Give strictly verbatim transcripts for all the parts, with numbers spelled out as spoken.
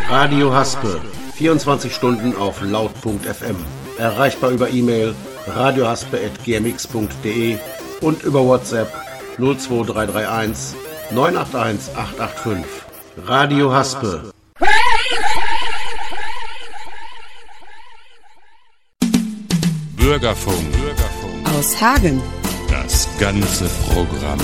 Radio Haspe, vierundzwanzig Stunden auf laut.fm. Erreichbar über E-Mail radiohaspe at g m x punkt d e und über WhatsApp null zwei drei drei eins neun acht eins acht acht fünf. Radio Haspe. Bürgerfunk. Bürgerfunk. Aus Hagen. Das ganze Programm.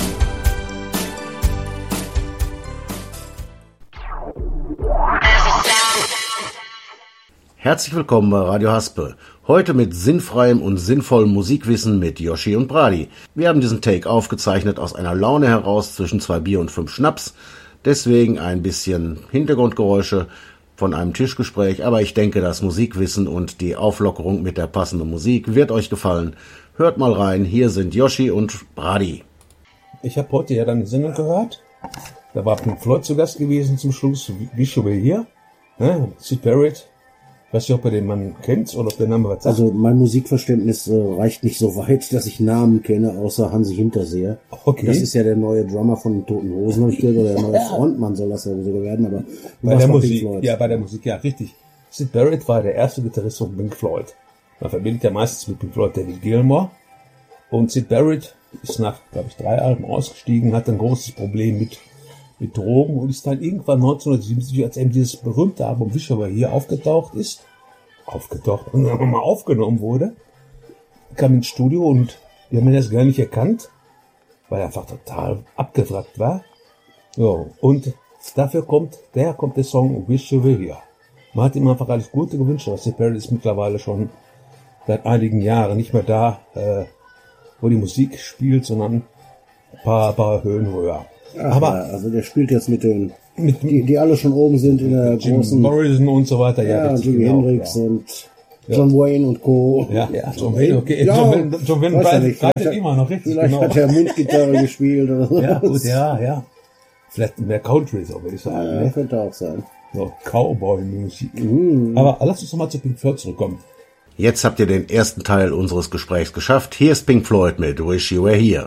Herzlich willkommen bei Radio Haspe. Heute mit sinnfreiem und sinnvollem Musikwissen mit Yoshi und Brady. Wir haben diesen Take aufgezeichnet aus einer Laune heraus zwischen zwei Bier und fünf Schnaps. Deswegen ein bisschen Hintergrundgeräusche von einem Tischgespräch. Aber ich denke, das Musikwissen und die Auflockerung mit der passenden Musik wird euch gefallen. Hört mal rein. Hier sind Yoshi und Brady. Ich habe heute ja dann eine Sendung gehört. Da war Pink Floyd zu Gast gewesen zum Schluss. Wie schon hier. Ne? Syd Barrett. Ich weiß nicht, ob ihr den Mann kennt oder ob der Name was sagt. Also mein Musikverständnis äh, reicht nicht so weit, dass ich Namen kenne, außer Hansi Hinterseher. Okay. Das ist ja der neue Drummer von den Toten Hosen, habe ich gehört, oder der neue Frontmann soll das ja sogar werden. Aber bei der Musik, ja, bei der Musik, ja, richtig. Syd Barrett war der erste Gitarrist von Pink Floyd. Man verbindet ja meistens mit Pink Floyd David Gilmour. Und Syd Barrett ist nach, glaube ich, drei Alben ausgestiegen, hat ein großes Problem mit mit Drogen und ist dann irgendwann neunzehnhundertsiebenundsiebzig, als eben dieses berühmte Album Wish I Were Here aufgetaucht ist, aufgetaucht und dann mal aufgenommen wurde, kam ins Studio und die haben ihn das gar nicht erkannt, weil er einfach total abgewrackt war. So, und dafür kommt, daher kommt der Song Wish I Were Here. Man hat ihm einfach alles Gute gewünscht, aber Syd Barrett ist mittlerweile schon seit einigen Jahren nicht mehr da, äh, wo die Musik spielt, sondern ein paar, paar Höhen höher. Ach, aber ja, also der spielt jetzt mit den, mit, die, die alle schon oben sind in der Jim großen... Morrison und so weiter. Ja, Ja, und Jimi genau, Hendrix ja. und John ja. Wayne und Co. Ja, ja, John Wayne, okay. Ja, John Wayne, John Wayne weiß ja reitet, nicht, vielleicht reitet hat- immer noch richtig, Vielleicht genau. hat er Mundgitarre gespielt oder so. Ja, gut, ja, ja. Vielleicht mehr Country, so würde ich sagen. Ja, ne? könnte auch sein. So, Cowboy-Musik. Mhm. Aber lass uns nochmal zu Pink Floyd zurückkommen. Jetzt habt ihr den ersten Teil unseres Gesprächs geschafft. Hier ist Pink Floyd mit Wish You Were Here.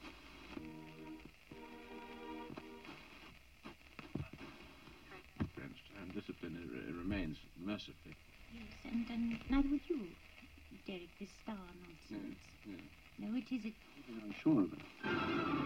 And discipline it remains mercifully. Yes, and, and neither would you, Derek, this star nonsense. Yeah, yeah. No, it is. It, I'm sure of it.